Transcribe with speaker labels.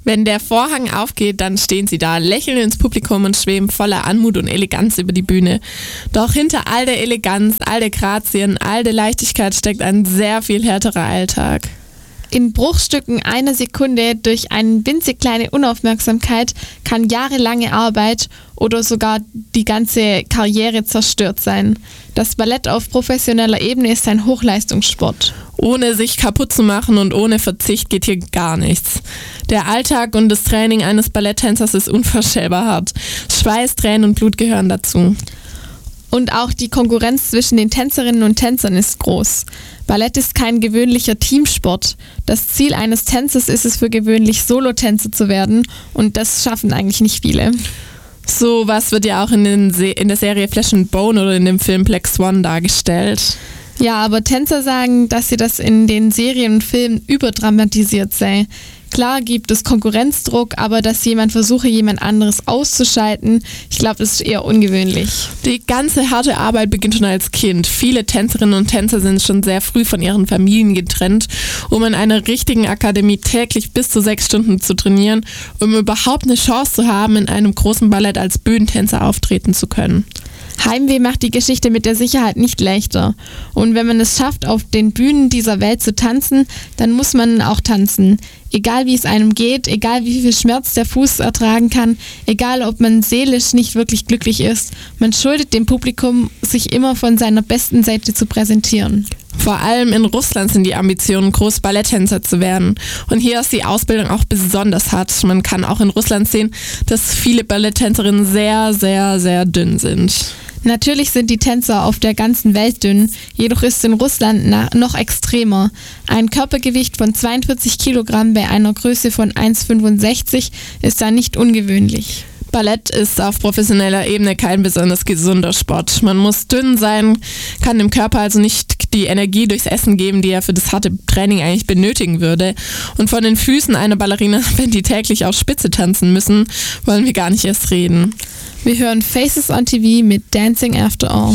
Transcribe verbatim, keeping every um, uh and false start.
Speaker 1: Wenn der Vorhang aufgeht, dann stehen sie da, lächeln ins Publikum und schweben voller Anmut und Eleganz über die Bühne. Doch hinter all der Eleganz, all der Grazien, all der Leichtigkeit steckt ein sehr viel härterer Alltag.
Speaker 2: In Bruchstücken einer Sekunde durch eine winzig kleine Unaufmerksamkeit kann jahrelange Arbeit oder sogar die ganze Karriere zerstört sein. Das Ballett auf professioneller Ebene ist ein Hochleistungssport.
Speaker 1: Ohne sich kaputt zu machen und ohne Verzicht geht hier gar nichts. Der Alltag und das Training eines Balletttänzers ist unvorstellbar hart. Schweiß, Tränen und Blut gehören dazu.
Speaker 2: Und auch die Konkurrenz zwischen den Tänzerinnen und Tänzern ist groß. Ballett ist kein gewöhnlicher Teamsport. Das Ziel eines Tänzers ist es für gewöhnlich, Solotänzer zu werden und das schaffen eigentlich nicht viele.
Speaker 1: So was wird ja auch in, den Se- in der Serie Flesh and Bone oder in dem Film Black Swan dargestellt.
Speaker 2: Ja, aber Tänzer sagen, dass sie das in den Serien und Filmen überdramatisiert sei. Klar gibt es Konkurrenzdruck, aber dass jemand versuche, jemand anderes auszuschalten, ich glaube, das ist eher ungewöhnlich.
Speaker 1: Die ganze harte Arbeit beginnt schon als Kind. Viele Tänzerinnen und Tänzer sind schon sehr früh von ihren Familien getrennt, um in einer richtigen Akademie täglich bis zu sechs Stunden zu trainieren, um überhaupt eine Chance zu haben, in einem großen Ballett als Bühnentänzer auftreten zu können.
Speaker 2: Heimweh macht die Geschichte mit der Sicherheit nicht leichter. Und wenn man es schafft, auf den Bühnen dieser Welt zu tanzen, dann muss man auch tanzen. Egal wie es einem geht, egal wie viel Schmerz der Fuß ertragen kann, egal ob man seelisch nicht wirklich glücklich ist, man schuldet dem Publikum, sich immer von seiner besten Seite zu präsentieren.
Speaker 1: Vor allem in Russland sind die Ambitionen groß, Balletttänzer zu werden. Und hier ist die Ausbildung auch besonders hart. Man kann auch in Russland sehen, dass viele Balletttänzerinnen sehr, sehr, sehr dünn sind.
Speaker 2: Natürlich sind die Tänzer auf der ganzen Welt dünn, jedoch ist in Russland na- noch extremer. Ein Körpergewicht von zweiundvierzig Kilogramm bei einer Größe von eins Komma fünfundsechzig ist da nicht ungewöhnlich.
Speaker 1: Ballett ist auf professioneller Ebene kein besonders gesunder Sport. Man muss dünn sein, kann dem Körper also nicht die Energie durchs Essen geben, die er für das harte Training eigentlich benötigen würde. Und von den Füßen einer Ballerina, wenn die täglich auf Spitze tanzen müssen, wollen wir gar nicht erst reden.
Speaker 2: Wir hören Faces on T V mit Dancing After All.